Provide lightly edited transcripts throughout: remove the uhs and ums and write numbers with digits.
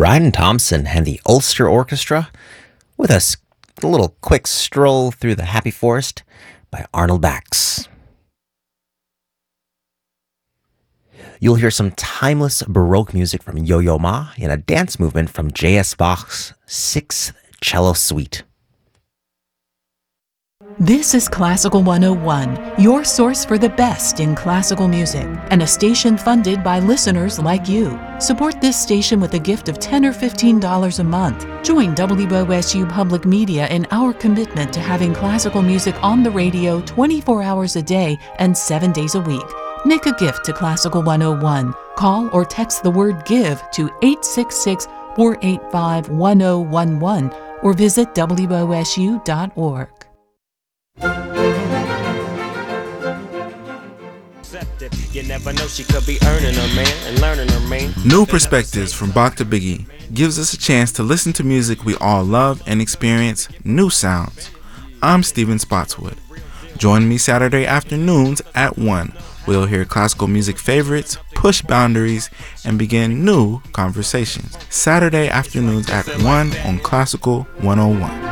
Brian Thompson and the Ulster Orchestra with a little quick stroll through the Happy Forest by Arnold Bax. You'll hear some timeless Baroque music from Yo-Yo Ma and a dance movement from J.S. Bach's Sixth Cello Suite. This is Classical 101, your source for the best in classical music, and a station funded by listeners like you. Support this station with a gift of $10 or $15 a month. Join WOSU Public Media in our commitment to having classical music on the radio 24 hours a day and 7 days a week. Make a gift to Classical 101. Call or text the word GIVE to 866-485-1011 or visit WOSU.org. You never know, she could be earning her man and learning her man. New Perspectives from Bach to Biggie gives us a chance to listen to music we all love and experience new sounds. I'm Steven Spotswood. Join me Saturday afternoons at 1. We'll hear classical music favorites, push boundaries, and begin new conversations. Saturday afternoons at 1 on Classical 101.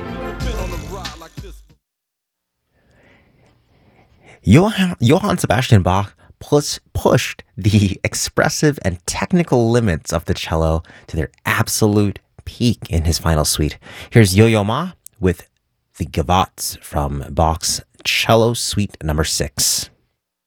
Johann Sebastian Bach pushed the expressive and technical limits of the cello to their absolute peak in his final suite. Here's Yo-Yo Ma with the Gavottes from Bach's Cello Suite number 6.